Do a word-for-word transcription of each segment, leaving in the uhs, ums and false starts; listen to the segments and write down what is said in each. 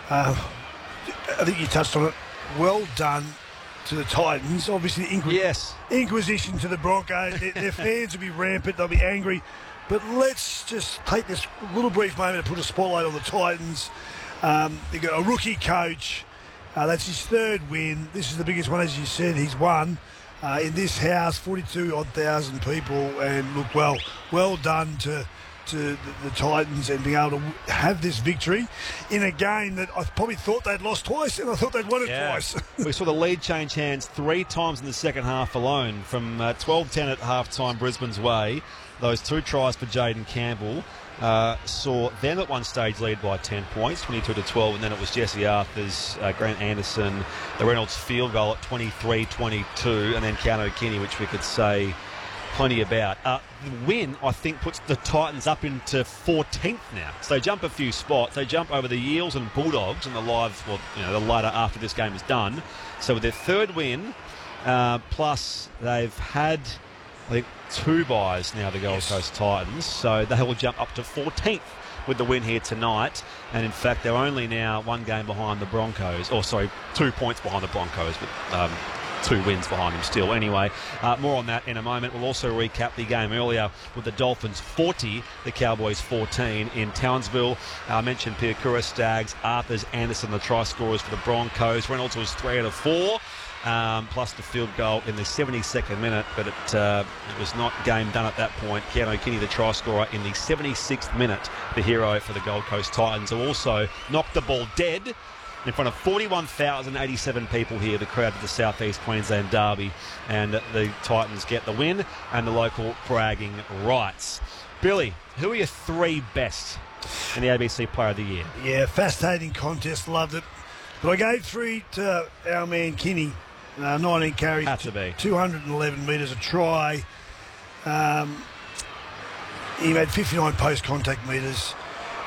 Um, I think you touched on it. Well done to the Titans. Obviously, Inquis- yes. Inquisition to the Broncos. their, their fans will be rampant. They'll be angry. But let's just take this little brief moment to put a spotlight on the Titans. Um, they've got a rookie coach. Uh, that's his third win. This is the biggest one, as you said. He's won uh, in this house, forty-two odd thousand people. And look, well, well done to to the, the Titans and being able to have this victory in a game that I probably thought they'd lost twice, and I thought they'd won it yeah. twice. We saw the lead change hands three times in the second half alone, from uh, twelve ten at half-time Brisbane's way. Those two tries for Jaden Campbell uh, saw them at one stage lead by ten points, twenty-two to twelve, and then it was Jesse Arthur's, uh, Grant Anderson, the Reynolds field goal at twenty-three twenty-two, and then Keanu Kinney, which we could say plenty about. Uh, the win, I think, puts the Titans up into fourteenth now. So they jump a few spots. They jump over the Eels and Bulldogs in the live, well, you know, the ladder after this game is done. So with their third win, uh, plus they've had, I think, two buys now, the Gold yes. Coast Titans. So they will jump up to fourteenth with the win here tonight. And in fact, they're only now one game behind the Broncos. Or sorry, two points behind the Broncos, but um, two wins behind them still. Anyway, uh, more on that in a moment. We'll also recap the game earlier with the Dolphins forty, the Cowboys fourteen in Townsville. I uh, mentioned Piakura, Staggs, Arthurs, Anderson, the try scorers for the Broncos. Reynolds was three out of four. Um, plus the field goal in the seventy-second minute, but it, uh, it was not game done at that point. Keanu Kinney, the try scorer, in the seventy-sixth minute, the hero for the Gold Coast Titans, who also knocked the ball dead in front of forty-one thousand eighty-seven people here, the crowd of the South East Queensland Derby, and the Titans get the win and the local bragging rights. Billy, who are your three best in the A B C Player of the Year? Yeah, fascinating contest, loved it. But I gave three to our man Kinney. Uh, nineteen carries, Had to be. two hundred eleven metres a try. Um, he made fifty-nine post-contact metres.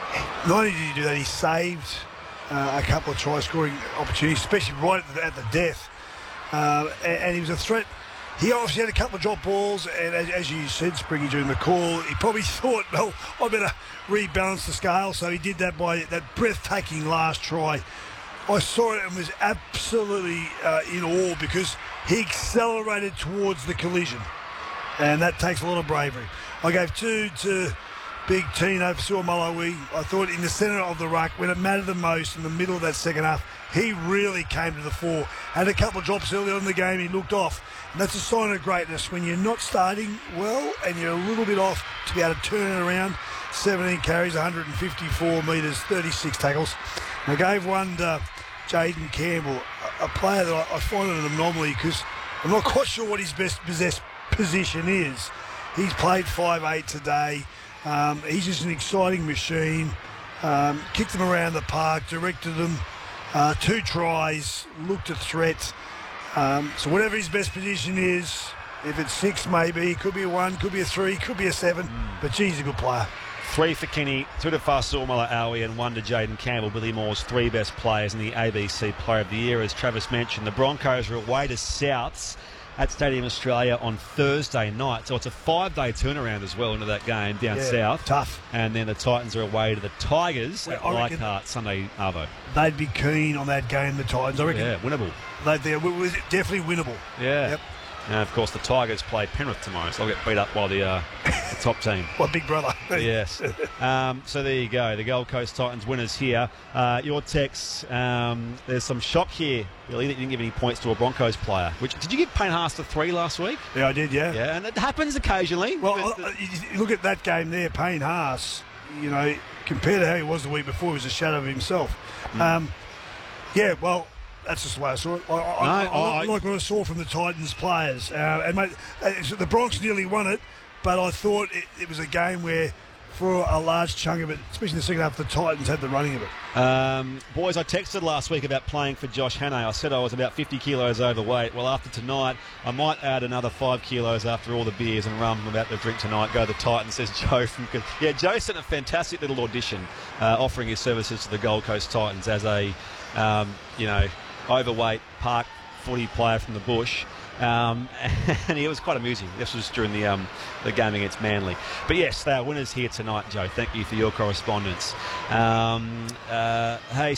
Not only did he do that, he saved uh, a couple of try-scoring opportunities, especially right at the, at the death. Uh, and, and he was a threat. He obviously had a couple of drop balls, and as, as you said, Springy, during the call, he probably thought, well, I better rebalance the scale, so he did that by that breathtaking last try. I saw it and was absolutely uh, in awe because he accelerated towards the collision, and that takes a lot of bravery. I gave two to Big Tino for Suamalawi. I thought in the centre of the ruck, when it mattered the most in the middle of that second half, he really came to the fore. Had a couple of drops early on in the game, he looked off. And that's a sign of greatness when you're not starting well and you're a little bit off to be able to turn it around. seventeen carries, one hundred fifty-four metres, thirty-six tackles. I gave one to Jaden Campbell, a player that I find an anomaly because I'm not quite sure what his best possessed position is. He's played five eight today. Um, he's just an exciting machine. Um, kicked them around the park, directed them. Uh, two tries, looked a threat. Um, so whatever his best position is, if it's six maybe, could be a one, could be a three, could be a seven. Mm. But geez, he's a good player. Three for Kinney, two to Fasaumala Aui, and one to Jaden Campbell, Billy Moore's three best players in the A B C Player of the Year. As Travis mentioned, the Broncos are away to Souths at Stadium Australia on Thursday night. So it's a five-day turnaround as well into that game down yeah, south. Tough. And then the Titans are away to the Tigers well, at Leichhardt Sunday Arvo. They'd be keen on that game, the Titans. I reckon. Yeah, winnable. They'd, they're definitely winnable. Yeah. Yep. And of course, the Tigers play Penrith tomorrow, so they'll get beat up by the, uh, the top team. What big brother? Yes. Um, so there you go, the Gold Coast Titans winners here. Uh, your text, um, there's some shock here, Billy, that you didn't give any points to a Broncos player. Which did you give Payne Haas the three last week? Yeah, I did. Yeah. Yeah, and it happens occasionally. Well, I, you look at that game there, Payne Haas. You know, compared to how he was the week before, he was a shadow of himself. Mm. Um, yeah. Well. That's just the way I saw it. I, I, no, I, I, I like what I saw from the Titans players. Uh, and mate, the Bronx nearly won it, but I thought it, it was a game where, for a large chunk of it, especially in the second half, the Titans had the running of it. Um, boys, I texted last week about playing for Josh Hannay. I said I was about fifty kilos overweight. Well, after tonight, I might add another five kilos after all the beers and rum I'm about to drink tonight. Go the Titans, says Joe from... Yeah, Joe sent a fantastic little audition uh, offering his services to the Gold Coast Titans as a, um, you know... overweight park footy player from the bush, um, and it was quite amusing. This was during the um, the game against Manly. But yes, they are winners here tonight, Joe. Thank you for your correspondence. Um, uh, hey.